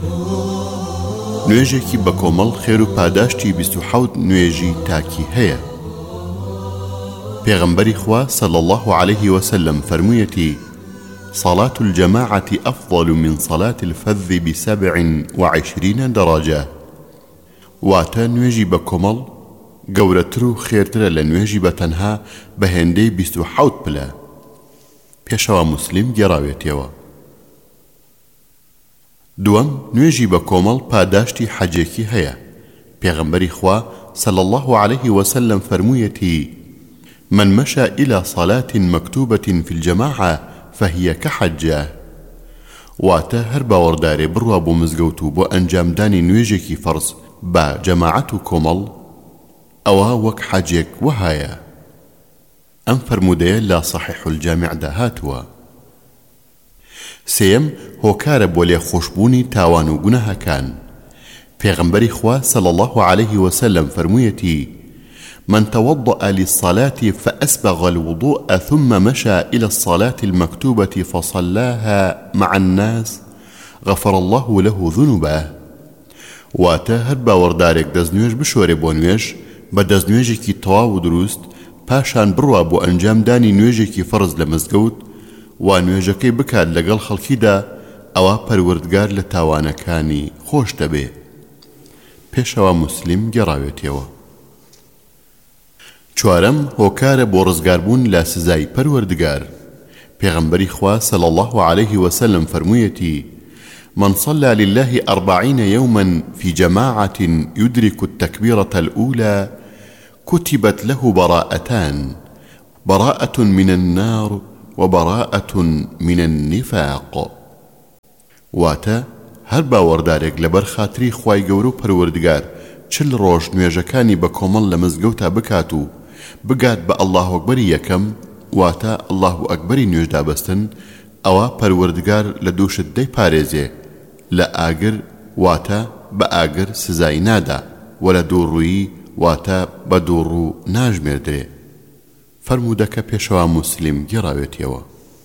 نوێژێکی بە کۆمەڵ خێر و پاداشتی 27 نوێژی تاکی هەیە. پێغەمبەری خوا صلى الله عليه وسلم فرموویەتی: صلاة الجماعة أفضل من صلاة الفذ ب27 درجة. واتە نوێژی بە کۆمەڵ گەورەتر و خێرترە لە نوێژی بە تەنها بە هێندەی 27 پلە. پێشەوە موسلیم گێڕاوێتەوە. دووەم، نوێژی بە کۆمەڵ پاداشتی حەجێکی هەیە. پێغەمبەری خوا صلى الله عليه وسلم فرموویەتی: من مشى إلى صلاة مكتوبة في الجماعة فهي كحجة. واتە هەر باوەڕدارێ بڕوا بۆ مزگەوت و بۆ ئەنجامدانی نوێژێکی فەرز با جەماعەت و کۆمەڵ، ئەوە وەک حەجێک وهایە. ئەم فەرموودەیە لە صحیح الجامعدا هاتووە. سێیەم، هۆکارە بۆ لێخۆشبوونی تاوان و گوناهەکان. پێغەمبەری خوا صلى الله عليه وسلم فرموویەتی: من توضأ للصلاة فأسبغ الوضوء ثم مشى إلى الصلاة المكتوبة فصلاها مع الناس غفر الله له ذنوبه. واتە هەر باوەڕدارێک دەستنوێژ بشۆرێ بۆ نوێژ بە دەستنوێژێکی تەواو و دروست، پاشان بڕوا بۆ ئەنجامدانی نوێژێکی فەرز لە مزگەوت و نوێژەکەی بکات لەگەڵ خەڵکیدا، ئەوە پەروەردگار لە تاوانەکانی خۆش دەبێ. پێشەوە موسلیم گێڕاوێتەوە. چوارەم، هۆکارە بۆ ڕزگاربوون لە سزای پەروەردگار. پێغەمبەری خوا صلى الله عليه وسلم فرموویەتی: من صلى لله 40 يوما في جماعة يدرك التكبيرة الأولى كتبت له براءتان، براءة من النار وبراءة من النفاق. واتە هەر باوەڕدارێک لەبەر خاتری خوای گەورە و پەروەردگار 40 ڕۆژ نوێژەکانی بە کۆمەڵ لە مزگەوتا بکات و بگات بە الله ئەکبەری یەکەم، واتە الله ئەکبەری نوێژدا بەستن، ئەوە پەروەردگار لە دووشت دەیپارێزێ، لە ئاگر واتە بە ئاگر سزای نادا، و لە دووڕوویی واتە بە دووڕوو ناژمێردرێ. فەرموودەکە پێشەوە موسلیم گێڕاوێتەوە.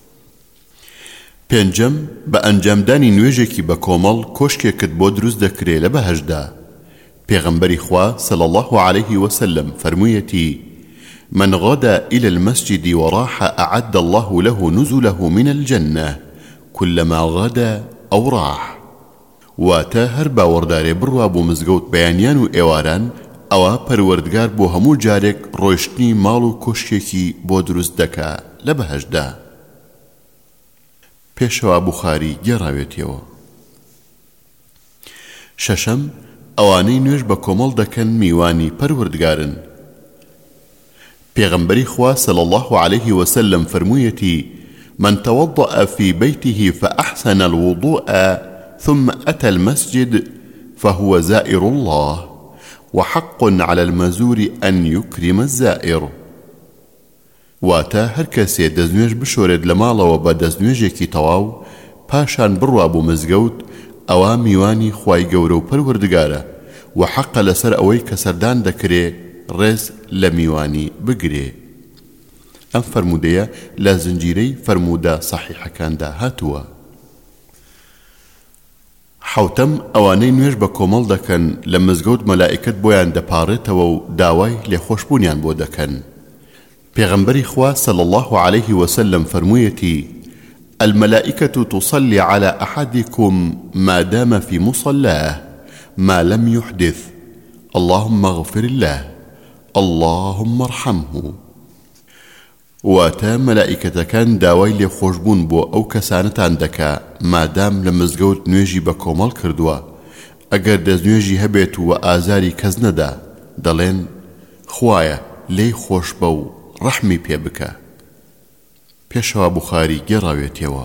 پێنجەم، بە ئەنجامدانی نوێژێکی بە کۆمەڵ کۆشکێکت بۆ دروست دەکرێ لە بەهەشدا. پێغەمبەری خوا صلى الله عليه وسلم فرموویەتی: من غدا إلى المسجد وراح أعد الله له نزله من الجنة كلما غدا أو راح. واتە هەر باوەڕدارێ بڕوا بۆ مزگەوت بەیانیان و ئێواران، ئەوە پەروەردگار بۆ هەموو جارێک ڕۆیشتنی ماڵ و کۆشکێکی بۆ دروست دەکا لە بەهەشدا. پێشەوە بوخاری گێڕاوێتەوە. شەشەم، ئەوانەی نوێژ بە کۆمەڵ دەکەن میوانی پەروەردگارن. پێغەمبەری خوا صلى الله عليه وسلم فرموویەتی: من توضأ في بيته فأحسن الوضوء ثم أتى المسجد فهو زائر الله وحق على المزور أن يكرم الزائر. واتە هەر کەسێ دەستنوێژ بشۆرێت لە ماڵەوە بە دەستنوێژێکی تەواو، پاشان بڕوا بۆ مزگەوت، ئەوە میوانی خوای گەورە و پەروەردگارە و حەقە لەسەر ئەوەی کە سەردان دەکرێ ڕێز لە میوانی بگرێ. ئەم فەرموودەیە لە زنجیرەی فەرموودە سەحیحەکاندا هاتووە. حەوتەم، ئەوانەی نوێژ بە کۆمەڵ دەکەن لە مزگەوت مەلائیکەت بۆیان دەپاڕێتەوە و داوای لێخۆشبوونیان بۆ دەکەن. پێغەمبەری خوا صلى الله عليه وسلم فرموویەتی: الملائكة تصلي على أحدكم ما دام في مصلاه ما لم يحدث اللهم اغفر له اللهم ارحمه. واتە مەلائیکەتەکان داوای لێخۆشبوون بۆ ئەو کەسانتان دەکا مادام لە مزگەوت نوێژی بە کۆمەڵ کردووە، ئەگەر دەستنوێژی هەبێت و ئازاری کەس نەدا، دەڵێن خوایە لێی خۆش بە و ڕەحمی پێ بکە. پێشەوە بوخاری گێڕاوێتەوە.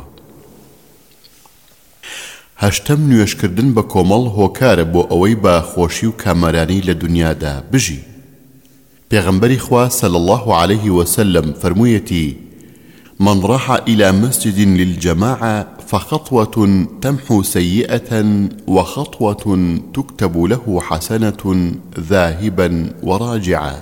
هەشتەم، نوێژکردن بە کۆمەڵ هۆکارە بۆ ئەوەی بە خۆشی و کامەرانی لە دنیادا بژی. پێغەمبەری خوا صلى الله عليه وسلم فرموویەتی: من راح إلى مسجد للجماعة فخطوة تمحو سيئة وخطوة تكتب له حسنة ذاهبا وراجعا.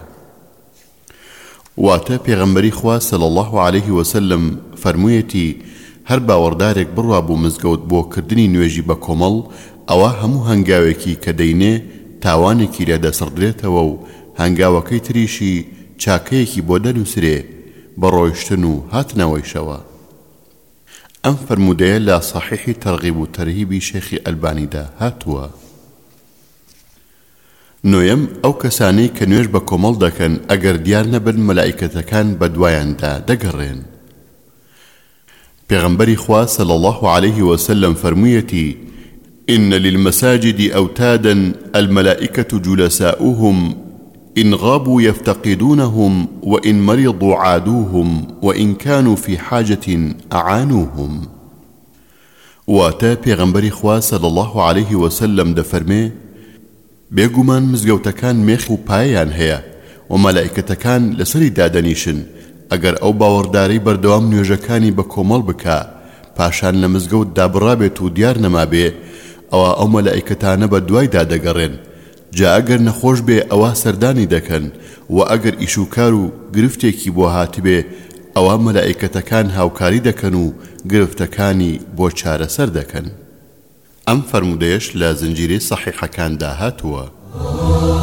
واتە پێغەمبەری خوا صلى الله عليه وسلم فرموویەتی: هەر باوەڕدارێک بڕوا بۆ مزگەوت بۆ کردنی نوێژی بە کۆمەڵ، ئەوە هەموو هەنگاوێکی کە دەینێ تاوانێکی لێ دەسڕدرێتەوە و هەنگاوەکەی تریشی چاکەیەکی بۆ دەنووسرێ بە ڕۆیشتن و هاتنەوەیشەوە. ئەم فەرمودەیە لە صحیحی تەرغیب و تەرهیبی شێخی ئەلبانیدا هاتووە. نۆیەم ئەو کەسانەی کە نوێژ بە کۆمەڵ دەکەن ئەگەر دیار نەبن مەلائیکەتەکان بە دوایاندا دەگەڕێن. پێغەمبەری خوا صلی الله عليه وسلم فەرموویەتی: إن للمساجد أوتادا الملائكة جلساؤهم إن غابوا يفتقدونهم وإن مرضوا عادوهم وإن كانوا في حاجة أعانوهم. واتا پێغەمبەری خوا صلی الله عليه وسلم دەفەرمێ: بێگومان مزگەوتەکان مێخ و پایان هەیە و مەلائیکەتەکان لەسەری دادەنیشن ئەگەر ئەو باوەڕداری بەردەوام نوێژەکانی بە کۆمەڵ بکا پاشان لە مزگەوت دابڕابێت و دیار نەمابێ ئەوە ئەو مەلائیکەتانە بە دوایدا دەگەڕێن. جا ئەگەر نەخۆش بێ ئەوە سەردانی دەکەن و ئەگەر ئیشوکار و گرفتێکی بۆ هاتبێ ئەوە مەلائیکەتەکان هاوکاری دەکەن و گرفتەکانی بۆ چارەسەر دەکەن. ئەم فەرمودەیەش لە زنجیرەی سەحیحەکاندا هاتووە.